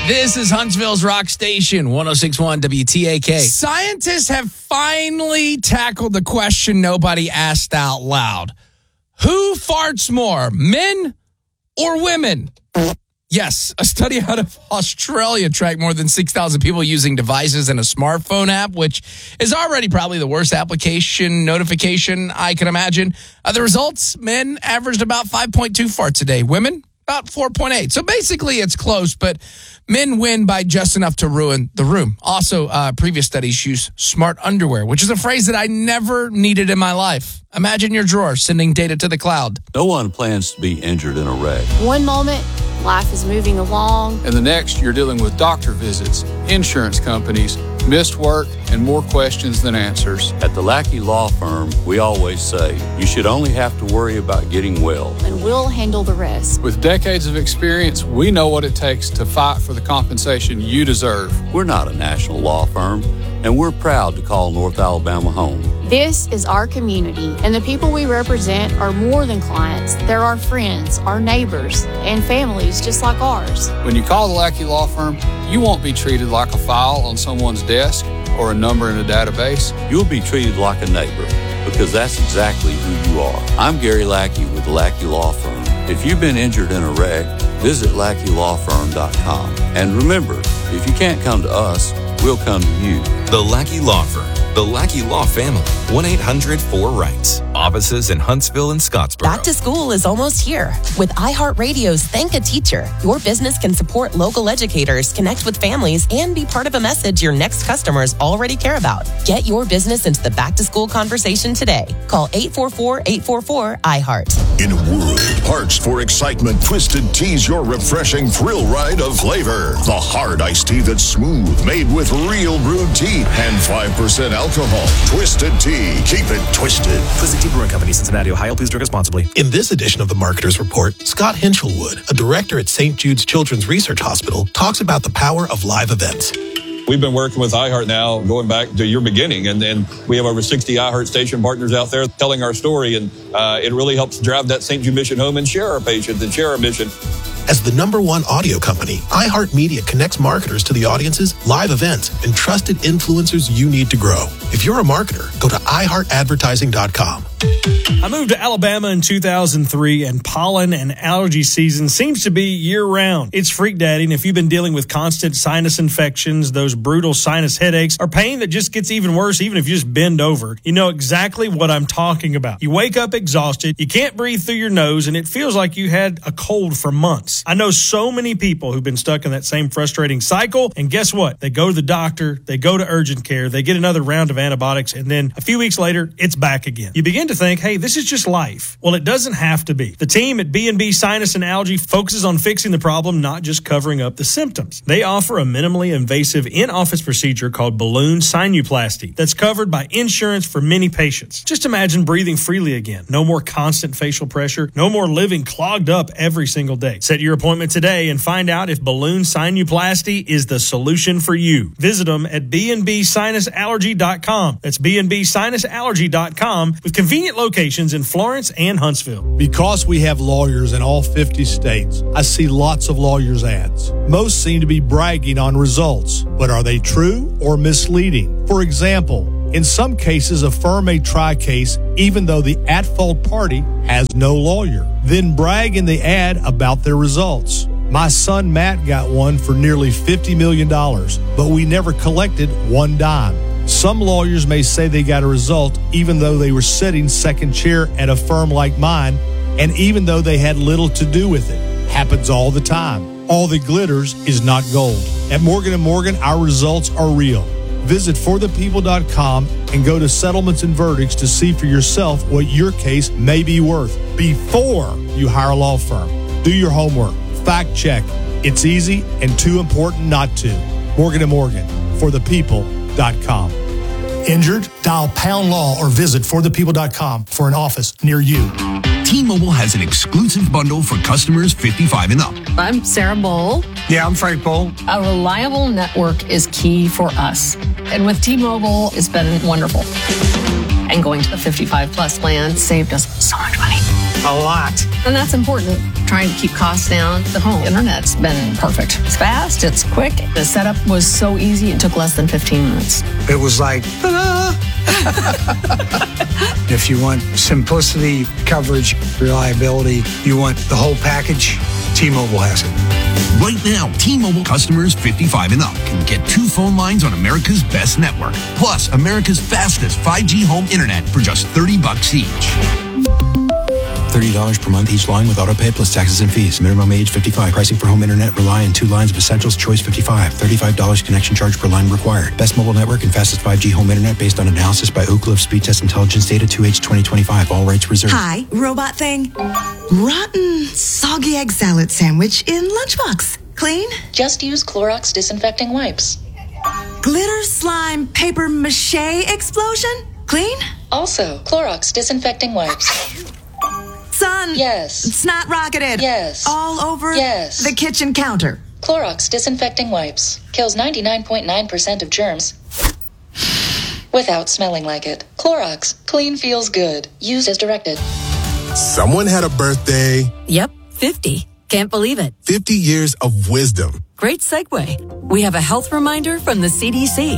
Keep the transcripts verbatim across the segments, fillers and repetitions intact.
This is Huntsville's Rock Station, one oh six point one W T A K. Scientists have finally tackled the question nobody asked out loud. Who farts more, men or women? Yes, a study out of Australia tracked more than six thousand people using devices and a smartphone app, which is already probably the worst application notification I can imagine. Uh, the results, men averaged about five point two farts a day. Women, about four point eight. So basically it's close, but men win by just enough to ruin the room. Also, uh, previous studies use smart underwear, which is a phrase that I never needed in my life. Imagine your drawer sending data to the cloud. No one plans to be injured in a wreck. One moment, life is moving along. And the next, you're dealing with doctor visits, insurance companies, missed work, and more questions than answers. At the Lackey Law Firm, we always say, you should only have to worry about getting well. And we'll handle the rest. With decades of experience, we know what it takes to fight for the compensation you deserve. We're not a national law firm, and we're proud to call North Alabama home. This is our community, and the people we represent are more than clients. They're our friends, our neighbors, and families just like ours. When you call the Lackey Law Firm, you won't be treated like a file on someone's desk or a number in a database. You'll be treated like a neighbor, because that's exactly who you are. I'm Gary Lackey with the Lackey Law Firm. If you've been injured in a wreck, visit lackey law firm dot com. And remember, if you can't come to us, we'll come to you. The Lackey Law Firm. The Lackey Law Family. one eight hundred four rights. Offices in Huntsville and Scottsboro. Back to school is almost here. With iHeartRadio's Thank a Teacher, your business can support local educators, connect with families, and be part of a message your next customers already care about. Get your business into the back-to-school conversation today. Call eight four four, eight four four, I heart. In a world parched for excitement, Twisted Tea's your refreshing thrill ride of flavor. The hard iced tea that's smooth, made with real brewed tea and five percent alcohol. Twisted Tea. Keep it twisted. Twisted Tea Brewing Company, Cincinnati, Ohio. Please drink responsibly. In this edition of the Marketer's Report, Scott Hinchelwood, a director at Saint Jude's Children's Research Hospital, talks about the power of live events. We've been working with iHeart now going back to your beginning, and then we have over sixty iHeart station partners out there telling our story, and uh, it really helps drive that Saint Jude mission home and share our patients and share our mission. As the number one audio company, iHeartMedia connects marketers to the audiences, live events, and trusted influencers you need to grow. If you're a marketer, go to i heart advertising dot com. I moved to Alabama in two thousand three, and pollen and allergy season seems to be year-round. It's Freak Daddy, and if you've been dealing with constant sinus infections, those brutal sinus headaches, or pain that just gets even worse even if you just bend over, you know exactly what I'm talking about. You wake up exhausted, you can't breathe through your nose, and it feels like you had a cold for months. I know so many people who've been stuck in that same frustrating cycle, and guess what? They go to the doctor, they go to urgent care, they get another round of antibiotics, and then a few weeks later, it's back again. You begin to think, hey, this is just life. Well, it doesn't have to be. The team at B and B Sinus and Allergy focuses on fixing the problem, not just covering up the symptoms. They offer a minimally invasive in-office procedure called balloon sinuplasty that's covered by insurance for many patients. Just imagine breathing freely again. No more constant facial pressure. No more living clogged up every single day. Set your appointment today and find out if balloon sinuplasty is the solution for you. Visit them at b and b sinus allergy dot com. That's b and b sinus allergy dot com with convenient locations in Florence and Huntsville. Because we have lawyers in all fifty states, I see lots of lawyers' ads. Most seem to be bragging on results, but are they true or misleading? For example, in some cases, a firm may try a case even though the at-fault party has no lawyer, then brag in the ad about their results. My son Matt got one for nearly fifty million dollars, but we never collected one dime. Some lawyers may say they got a result even though they were sitting second chair at a firm like mine, and even though they had little to do with it. Happens all the time. All that glitters is not gold. At Morgan and Morgan, our results are real. Visit for the people dot com and go to settlements and verdicts to see for yourself what your case may be worth before you hire a law firm. Do your homework. Fact check. It's easy and too important not to. Morgan and Morgan, for the people dot com. Injured? Dial Pound Law or visit for the people dot com for an office near you. T-Mobile has an exclusive bundle for customers fifty-five and up. I'm Sarah Bowl. Yeah, I'm Frank Bowl. A reliable network is key for us. And with T-Mobile, it's been wonderful. And going to the fifty-five plus plan saved us so much money. a lot. And that's important. Trying to keep costs down. The home internet's been perfect. It's fast, it's quick. The setup was so easy, it took less than fifteen minutes. It was like, ta-da! If you want simplicity, coverage, reliability, you want the whole package, T-Mobile has it. Right now, T-Mobile customers fifty-five and up can get two phone lines on America's best network, plus America's fastest five G home internet for just thirty bucks each. thirty dollars per month each line with autopay plus taxes and fees. Minimum age fifty-five. Pricing for home internet rely on two lines of Essentials Choice fifty-five. thirty-five dollars connection charge per line required. Best mobile network and fastest five G home internet based on analysis by Oak Cliff Speed Test Intelligence Data two H twenty twenty-five. All rights reserved. Hi, robot thing. Rotten, soggy egg salad sandwich in lunchbox. Clean? Just use Clorox disinfecting wipes. Glitter slime paper mache explosion? Clean? Also, Clorox disinfecting wipes. Son. Yes. Snot rocketed. Yes. All over yes. the kitchen counter. Clorox disinfecting wipes. Kills ninety-nine point nine percent of germs without smelling like it. Clorox. Clean feels good. Use as directed. Someone had a birthday. Yep, fifty. Can't believe it. fifty years of wisdom. Great segue. We have a health reminder from the C D C.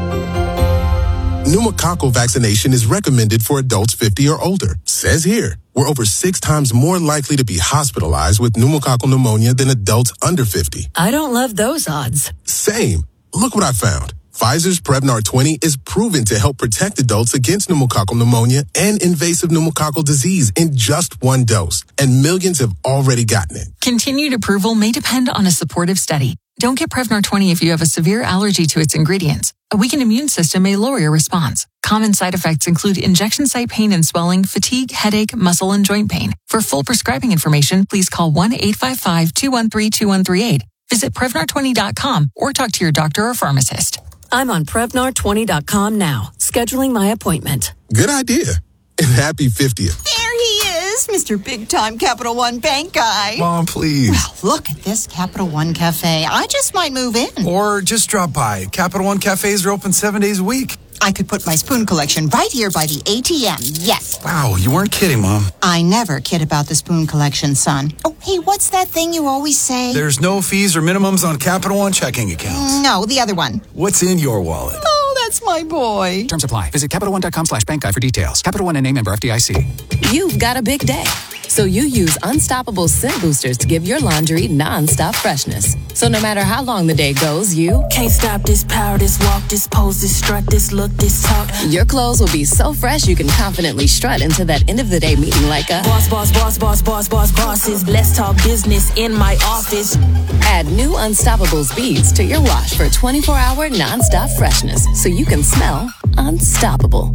Pneumococcal vaccination is recommended for adults fifty or older. Says here, we're over six times more likely to be hospitalized with pneumococcal pneumonia than adults under fifty. I don't love those odds. Same. Look what I found. Pfizer's Prevnar twenty is proven to help protect adults against pneumococcal pneumonia and invasive pneumococcal disease in just one dose, and millions have already gotten it. Continued approval may depend on a supportive study. Don't get Prevnar twenty if you have a severe allergy to its ingredients. A weakened immune system may lower your response. Common side effects include injection site pain and swelling, fatigue, headache, muscle, and joint pain. For full prescribing information, please call one eight five five, two one three, two one three eight. Visit Prevnar twenty dot com or talk to your doctor or pharmacist. I'm on Prevnar twenty dot com now, scheduling my appointment. Good idea. And happy fiftieth. There he is, Mister Big Time Capital One Bank guy. Mom, please. Well, look at this Capital One Cafe. I just might move in. Or just drop by. Capital One cafes are open seven days a week. I could put my spoon collection right here by the A T M. Yes. Wow, you weren't kidding, Mom. I never kid about the spoon collection, son. Oh, hey, what's that thing you always say? There's no fees or minimums on Capital One checking accounts. No, the other one. What's in your wallet? Oh, that's my boy. Terms apply. Visit Capital One dot com slash bank guide for details. Capital One N A member F D I C. You've got a big day, so you use Unstoppable Scent Boosters to give your laundry non-stop freshness. So no matter how long the day goes, you can't stop this power, this walk, this pose, this strut, this look, this talk. Your clothes will be so fresh you can confidently strut into that end of the day meeting like a boss, boss, boss, boss, boss, boss, bosses. Let's talk business in my office. Add new Unstoppables beads to your wash for twenty-four hour non-stop freshness, so you can smell unstoppable.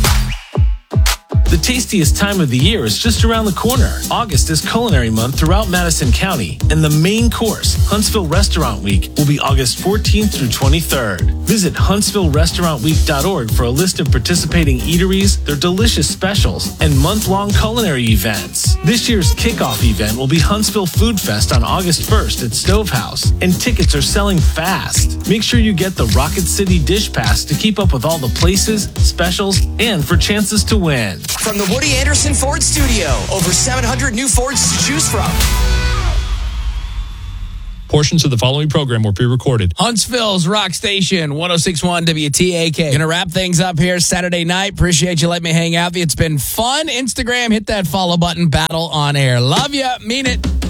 The tastiest time of the year is just around the corner. August is Culinary Month throughout Madison County, and the main course, Huntsville Restaurant Week, will be August fourteenth through twenty-third. Visit huntsville restaurant week dot org for a list of participating eateries, their delicious specials, and month-long culinary events. This year's kickoff event will be Huntsville Food Fest on August first at Stove House, and tickets are selling fast. Make sure you get the Rocket City Dish Pass to keep up with all the places, specials, and for chances to win. From the Woody Anderson Ford Studio, over seven hundred new Fords to choose from. Portions of the following program were pre-recorded. Huntsville's Rock Station, one oh six point one W T A K. Gonna wrap things up here Saturday night. Appreciate you letting me hang out with you. It's been fun. Instagram, hit that follow button. Battle on air. Love ya. Mean it.